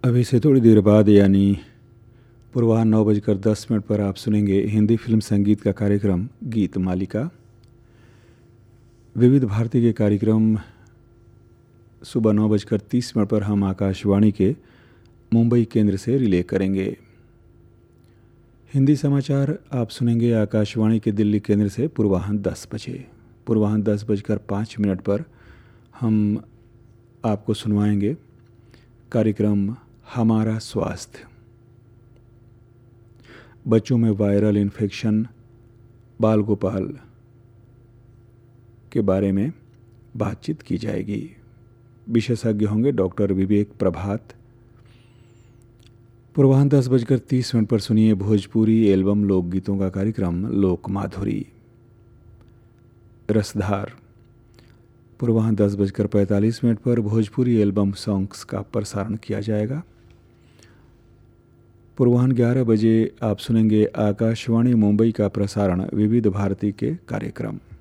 अभी से थोड़ी देर बाद यानी पूर्वाह्न 9:10 पर आप सुनेंगे हिंदी फिल्म संगीत का कार्यक्रम गीत मालिका। विविध भारती के कार्यक्रम सुबह 9:30 पर हम आकाशवाणी के मुंबई केंद्र से रिले करेंगे। हिंदी समाचार आप सुनेंगे आकाशवाणी के दिल्ली केंद्र से पूर्वाह्न 10 बजे। पूर्वाह्न 10:05 पर हम आपको सुनवाएंगे कार्यक्रम हमारा स्वास्थ्य। बच्चों में वायरल इन्फेक्शन बाल गोपाल के बारे में बातचीत की जाएगी। विशेषज्ञ होंगे डॉक्टर विवेक प्रभात। पूर्वाह्न 10:30 पर सुनिए भोजपुरी एल्बम लोकगीतों का कार्यक्रम लोक माधुरी। रसधार पूर्वाह्न 10:45 पर भोजपुरी एल्बम सॉन्ग्स का प्रसारण किया जाएगा। पूर्वाह्न 11 बजे आप सुनेंगे आकाशवाणी मुंबई का प्रसारण विविध भारती के कार्यक्रम।